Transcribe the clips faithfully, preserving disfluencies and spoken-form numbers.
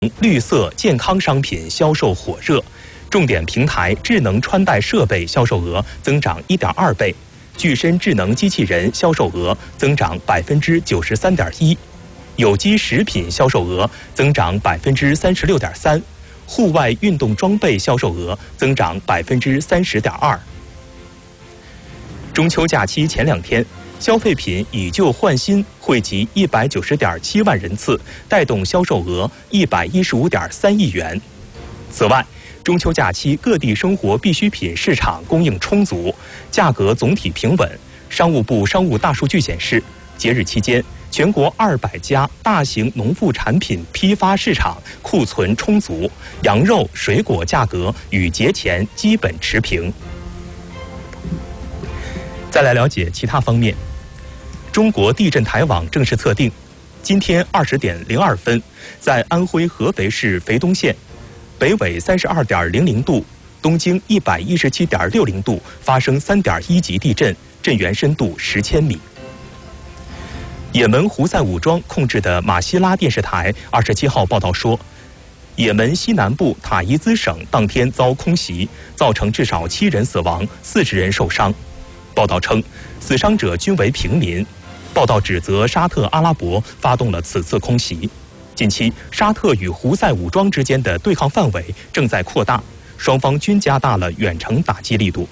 绿色健康商品销售火热，重点平台智能穿戴设备销售额增长 一点二倍，具身智能机器人销售额增长 百分之九十三点一， 有机食品销售额增长 百分之三十六点三， 户外运动装备销售额增长 百分之三十点二。中秋假期前两天，消费品以旧换新惠及 一百九十点七万人次，带动销售额 一百一十五点三亿元。此外，中秋假期各地生活必需品市场供应充足，价格总体平稳。商务部商务大数据显示，节日期间，全国二百家大型农副产品批发市场库存充足，羊肉、水果价格与节前基本持平。再来了解其他方面。中国地震台网正式测定，今天二十点零二分，在安徽合肥市肥东县，北纬三十二点零零度，东经一百一十七点六零度发生三点一级地震，震源深度十千米。也门胡塞武装控制的马希拉电视台二十七号报道说，也门西南部塔伊兹省当天遭空袭，造成至少七人死亡，四十人受伤。报道称，死伤者均为平民。报道指责沙特阿拉伯发动了此次空袭。近期，沙特与胡塞武装之间的对抗范围正在扩大，双方均加大了远程打击力度。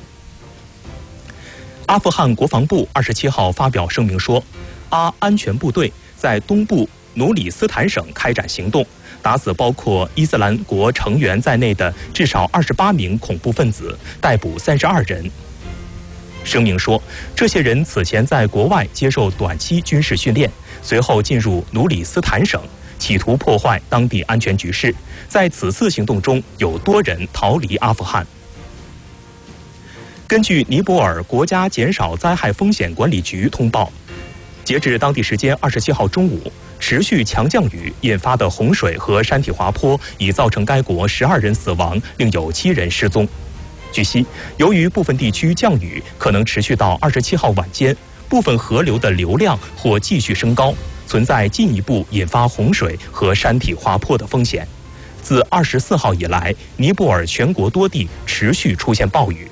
阿富汗国防部二十七号发表声明说，阿安全部队在东部努里斯坦省开展行动，打死包括伊斯兰国成员在内的至少二十八名恐怖分子，逮捕三十二人。声明说，这些人此前在国外接受短期军事训练，随后进入努里斯坦省，企图破坏当地安全局势。在此次行动中，有多人逃离阿富汗。根据尼泊尔国家减少灾害风险管理局通报，截至当地时间二十七号中午，持续强降雨引发的洪水和山体滑坡已造成该国十二人死亡，另有七人失踪。据悉，由于部分地区降雨可能持续到二十七号晚间，部分河流的流量或继续升高，存在进一步引发洪水和山体滑坡的风险。自二十四号以来，尼泊尔全国多地持续出现暴雨。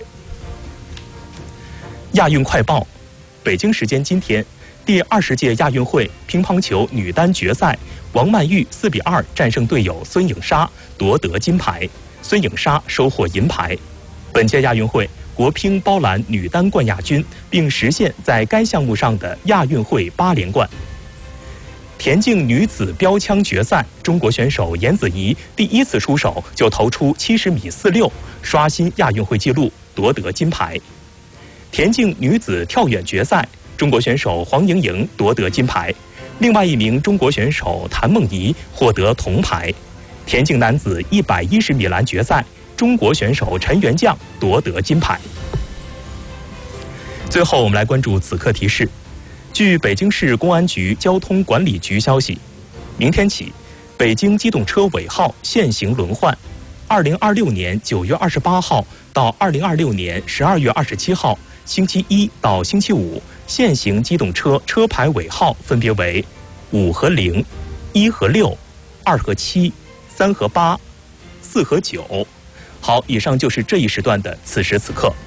亚运快报：北京时间今天，第二十届亚运会乒乓球女单决赛，王曼玉四比二战胜队友孙颖莎，夺得金牌，孙颖莎收获银牌。本届亚运会，国乒包揽女单冠亚军，并实现在该项目上的亚运会八连冠。田径女子标枪决赛，中国选手严子怡第一次出手就投出七十米四六，刷新亚运会纪录，夺得金牌。田径女子跳远决赛，中国选手黄莹莹夺得金牌，另外一名中国选手谭梦怡获得铜牌。田径男子一百一十米栏决赛，中国选手陈元将夺得金牌。最后，我们来关注此刻提示。据北京市公安局交通管理局消息，明天起，北京机动车尾号限行轮换。二零二六年九月二十八号到二零二六年十二月二十七号，星期一到星期五，限行机动车车牌尾号分别为五和零、一和六、二和七、三和八、四和九。好，以上就是这一时段的此时此刻。